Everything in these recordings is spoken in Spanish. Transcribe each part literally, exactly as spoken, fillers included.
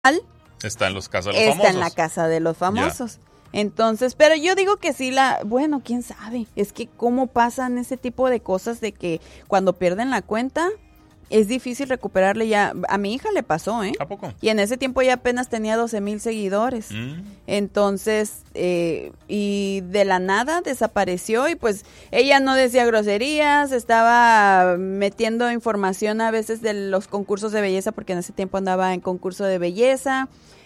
Está en los casas de los está famosos. en la casa de los famosos. Yeah. Entonces, pero yo digo que sí la, bueno, quién sabe, es que cómo pasan ese tipo de cosas de que cuando pierden la cuenta es difícil recuperarle ya. A mi hija le pasó, ¿eh? ¿A poco? Y en ese tiempo ya apenas tenía doce mil seguidores. Mm. Entonces, eh, y de la nada desapareció y pues ella no decía groserías, estaba metiendo información a veces de los concursos de belleza porque en ese tiempo andaba en concurso de belleza.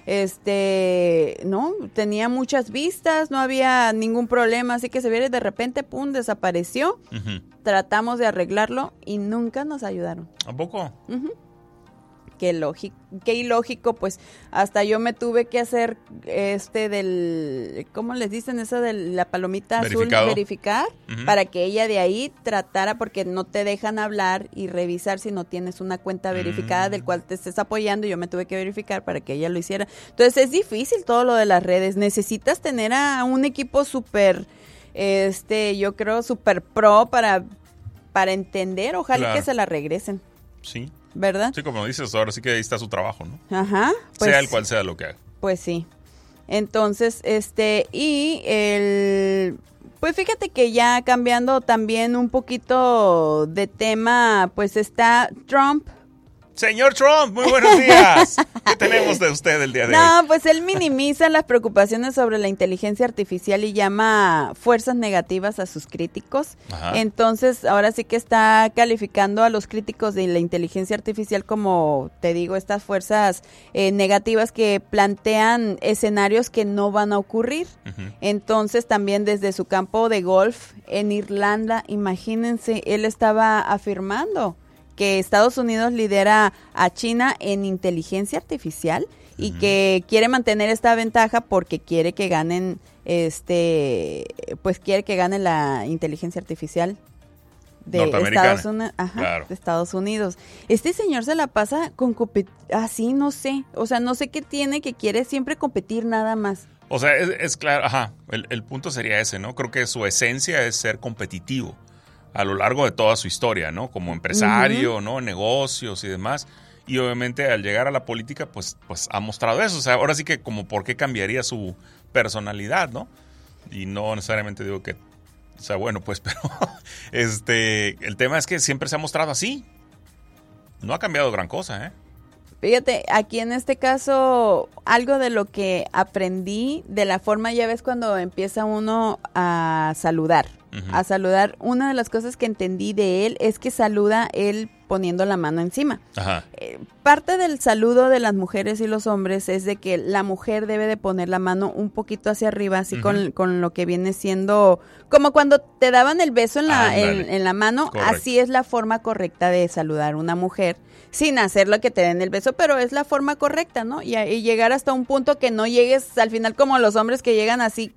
Este, no, tenía muchas vistas, no había ningún problema, así que se viene de repente, pum, desapareció. Uh-huh. Tratamos de arreglarlo y nunca nos ayudaron. ¿A poco? Uh-huh. Qué lógico, qué ilógico, pues hasta yo me tuve que hacer este del, ¿cómo les dicen? Esa de la palomita Verificado. azul, verificar, uh-huh. para que ella de ahí tratara, porque no te dejan hablar y revisar si no tienes una cuenta verificada mm. del cual te estés apoyando. Yo me tuve que verificar para que ella lo hiciera. Entonces es difícil todo lo de las redes, necesitas tener a un equipo súper, este, yo creo súper pro para, para entender, ojalá claro. que se la regresen. Sí. ¿Verdad? Sí, como dices, ahora sí que ahí está su trabajo, ¿no? Ajá. Pues, sea el cual sea lo que haga. Pues sí. Entonces, este, y el, pues fíjate que ya cambiando también un poquito de tema, pues está Trump. Señor Trump, muy buenos días. ¿Qué tenemos de usted el día de no, hoy? No, pues él minimiza las preocupaciones sobre la inteligencia artificial y llama fuerzas negativas a sus críticos. Ajá. Entonces, ahora sí que está calificando a los críticos de la inteligencia artificial como, te digo, estas fuerzas eh, negativas que plantean escenarios que no van a ocurrir. Uh-huh. Entonces, también desde su campo de golf en Irlanda, imagínense, él estaba afirmando que Estados Unidos lidera a China en inteligencia artificial y uh-huh. que quiere mantener esta ventaja porque quiere que ganen, este, pues quiere que gane la inteligencia artificial de Estados Unidos, ajá, claro. de Estados Unidos. Este señor se la pasa con compet- así, no sé, o sea, no sé qué tiene que quiere siempre competir nada más. O sea, es, es claro, ajá, el, el punto sería ese, ¿no? Creo que su esencia es ser competitivo a lo largo de toda su historia, ¿no? Como empresario, uh-huh. ¿no? Negocios y demás. Y obviamente al llegar a la política, pues, pues ha mostrado eso. O sea, ahora sí que como por qué cambiaría su personalidad, ¿no? Y no necesariamente digo que sea bueno, pues, pero este, el tema es que siempre se ha mostrado así. No ha cambiado gran cosa, ¿eh? Fíjate, aquí en este caso, algo de lo que aprendí de la forma, ya ves cuando empieza uno a saludar, uh-huh. a saludar, una de las cosas que entendí de él es que saluda él poniendo la mano encima. Ajá. Eh, parte del saludo de las mujeres y los hombres es de que la mujer debe de poner la mano un poquito hacia arriba, así uh-huh. con, con lo que viene siendo, como cuando te daban el beso en la, en, en la mano, correcto. Así es la forma correcta de saludar a una mujer. Sin hacerlo que te den el beso, pero es la forma correcta, ¿no? Y, y llegar hasta un punto que no llegues al final como los hombres que llegan así,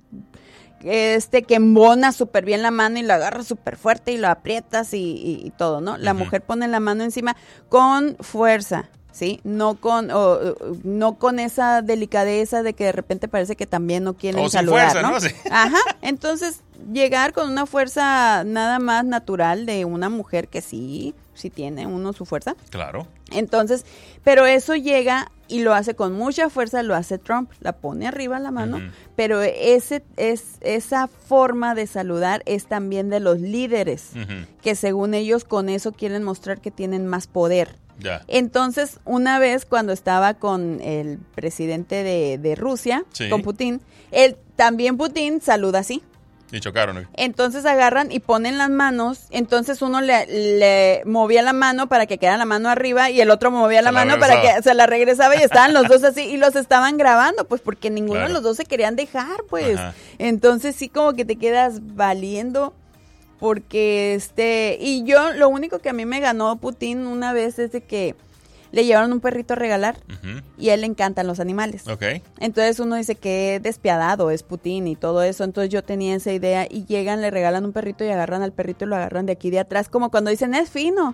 este, que embona súper bien la mano y lo agarras súper fuerte y lo aprietas y, y, y todo, ¿no? La uh-huh. mujer pone la mano encima con fuerza, ¿sí? No con, o, no con esa delicadeza de que de repente parece que también no quieren o saludar, sin fuerza, ¿no? ¿no? Sí. Ajá, entonces llegar con una fuerza nada más natural de una mujer que sí, sí tiene uno su fuerza. Claro. Entonces, pero eso llega y lo hace con mucha fuerza, lo hace Trump, la pone arriba la mano, uh-huh. pero ese es esa forma de saludar es también de los líderes, uh-huh. que según ellos con eso quieren mostrar que tienen más poder. Ya. Entonces, una vez cuando estaba con el presidente de, de Rusia, sí. con Putin, él también Putin saluda así. Y chocaron. ¿eh? Entonces agarran y ponen las manos, entonces uno le, le movía la mano para que quedara la mano arriba y el otro movía la, la mano regresaba. Para que se la regresaba y estaban los dos así y los estaban grabando, pues porque ninguno claro. de los dos se querían dejar, pues. Ajá. Entonces sí como que te quedas valiendo porque este, y yo lo único que a mí me ganó Putin una vez es de que le llevaron un perrito a regalar uh-huh. y a él le encantan los animales. Okay. Entonces uno dice que despiadado es Putin y todo eso. Entonces yo tenía esa idea y llegan, le regalan un perrito y agarran al perrito y lo agarran de aquí de atrás, como cuando dicen es fino.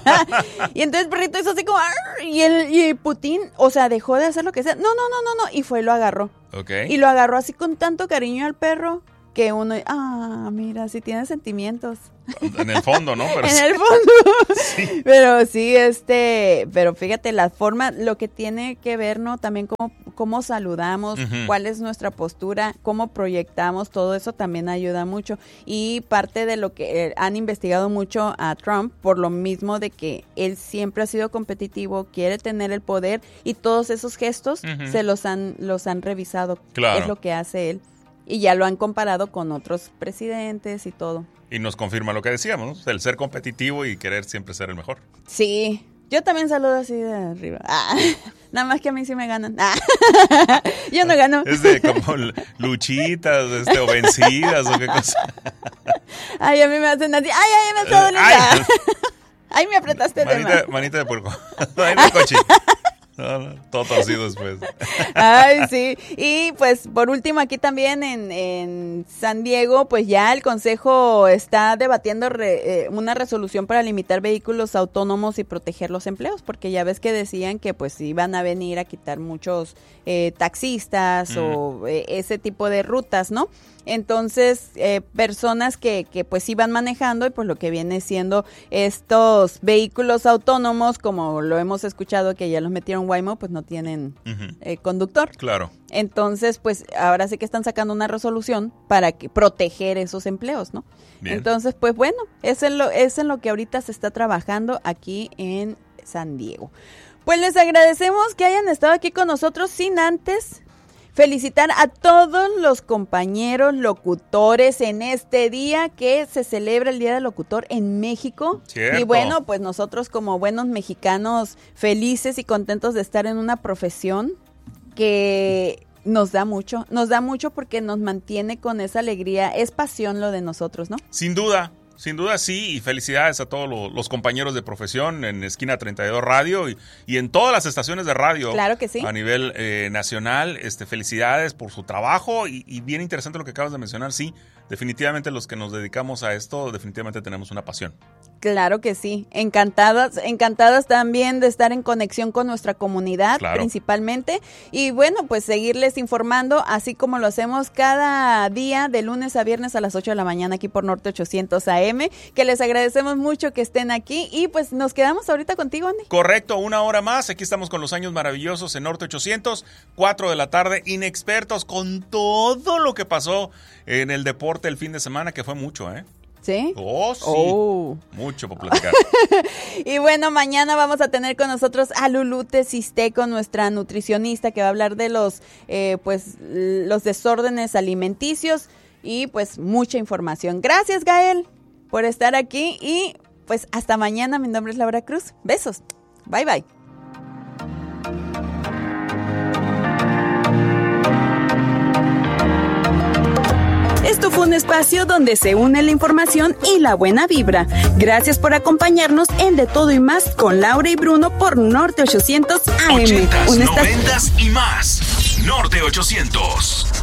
Y entonces el perrito hizo así como y el y Putin, o sea, dejó de hacer lo que sea. No, no, no, no, no. Y fue y lo agarró. Okay. Y lo agarró así con tanto cariño al perro que uno, ah, mira, sí tiene sentimientos. En el fondo, ¿no? Pero en sí. el fondo. Sí. Pero sí, este, pero fíjate, la forma, lo que tiene que ver, ¿no? También cómo, cómo saludamos, uh-huh. cuál es nuestra postura, cómo proyectamos, todo eso también ayuda mucho. Y parte de lo que eh, han investigado mucho a Trump, por lo mismo de que él siempre ha sido competitivo, quiere tener el poder, y todos esos gestos uh-huh. se los han, los han revisado. Claro. Es lo que hace él. Y ya lo han comparado con otros presidentes y todo. Y nos confirma lo que decíamos, ¿no? El ser competitivo y querer siempre ser el mejor. Sí, yo también saludo así de arriba. Ah, nada más que a mí sí me ganan. Ah, yo no gano. Es de como luchitas, este, o vencidas o qué cosa. Ay, a mí me hacen así. Ay, ay, me está doliendo. Ay, ay, me apretaste manita, de más. Manita de puerco. Ay, de coche. No, no, todo torcido después. Ay, sí. Y pues por último aquí también en, en San Diego, pues ya el Consejo está debatiendo re, eh, una resolución para limitar vehículos autónomos y proteger los empleos, porque ya ves que decían que pues iban a venir a quitar muchos eh, taxistas mm. o eh, ese tipo de rutas, ¿no? Entonces, eh, personas que, que pues iban manejando y pues lo que viene siendo estos vehículos autónomos, como lo hemos escuchado que ya los metieron Waymo, pues no tienen uh-huh. eh, conductor. Claro. Entonces, pues ahora sí que están sacando una resolución para que proteger esos empleos, ¿no? Bien. Entonces, pues bueno, eso es, lo, es en lo que ahorita se está trabajando aquí en San Diego. Pues les agradecemos que hayan estado aquí con nosotros sin antes felicitar a todos los compañeros locutores en este día que se celebra el Día del Locutor en México. Cierto. Y bueno, pues nosotros como buenos mexicanos felices y contentos de estar en una profesión que nos da mucho, nos da mucho porque nos mantiene con esa alegría, es pasión lo de nosotros, ¿no? Sin duda. Sin duda sí, y felicidades a todos los, los compañeros de profesión en Esquina treinta y dos Radio y, y en todas las estaciones de radio. Claro que sí. A nivel eh, nacional, este, felicidades por su trabajo y, y bien interesante lo que acabas de mencionar, sí, definitivamente los que nos dedicamos a esto, definitivamente tenemos una pasión. Claro que sí, encantadas, encantadas también de estar en conexión con nuestra comunidad, claro. principalmente, y bueno, pues seguirles informando, así como lo hacemos cada día, de lunes a viernes a las ocho de la mañana aquí por Norte ochocientos A M, que les agradecemos mucho que estén aquí, y pues nos quedamos ahorita contigo, Andy. Correcto, una hora más, aquí estamos con los años maravillosos en Norte ochocientos, cuatro de la tarde, inexpertos con todo lo que pasó en el deporte el fin de semana, que fue mucho, ¿eh? ¿Sí? Oh, sí. Oh. Mucho por platicar. Y bueno, mañana vamos a tener con nosotros a Lulú Tesisteco, nuestra nutricionista, que va a hablar de los, eh, pues, los desórdenes alimenticios y pues mucha información. Gracias, Gael, por estar aquí y pues hasta mañana. Mi nombre es Laura Cruz. Besos. Bye, bye. Esto fue un espacio donde se une la información y la buena vibra. Gracias por acompañarnos en De Todo y Más con Laura y Bruno por Norte ochocientos A M. ochentas, noventas y más. Norte ochocientos.